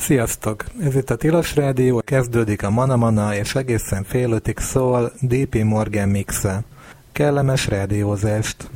Sziasztok! Ez itt a Tilos Rádió, kezdődik a Mana-Mana, és egészen fél ötig szól DP Morgan mixe. Kellemes rádiózást!